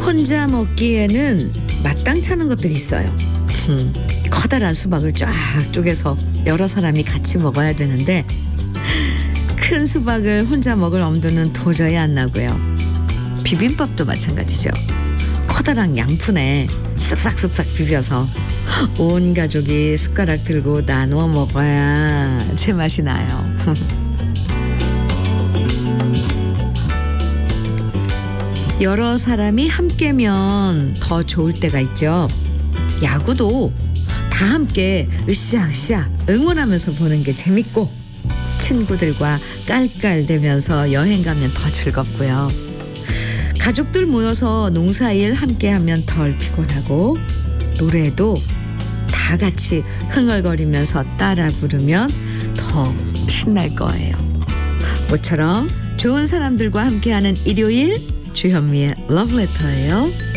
혼자 먹기에는 마땅치 않은 것들이 있어요. 커다란 수박을 쫙 쪼개서 여러 사람이 같이 먹어야 되는데 큰 수박을 혼자 먹을 엄두는 도저히 안 나고요. 비빔밥도 마찬가지죠. 커다란 양푼에 쓱싹쓱싹 비벼서 온 가족이 숟가락 들고 나누어 먹어야 제맛이 나요. 여러 사람이 함께면 더 좋을 때가 있죠. 야구도 다 함께 으쌰으쌰 응원하면서 보는 게 재밌고 친구들과 깔깔대면서 여행 가면 더 즐겁고요. 가족들 모여서 농사일 함께하면 덜 피곤하고 노래도 다 같이 흥얼거리면서 따라 부르면 더 신날 거예요. 모처럼 좋은 사람들과 함께하는 일요일 주현미의 러브레터예요.